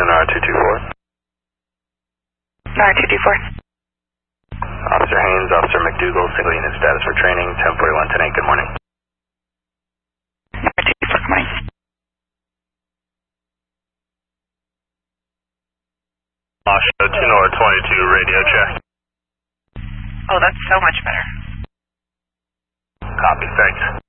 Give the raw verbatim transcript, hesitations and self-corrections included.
Sonar two two four. Sonar two two four. Officer Haynes, Officer McDougal, single unit status for training, ten forty-one ten eight, good morning. Sonar two two four, good morning. Osha, two Nor twenty-two, radio check. Oh, that's so much better. Copy, thanks.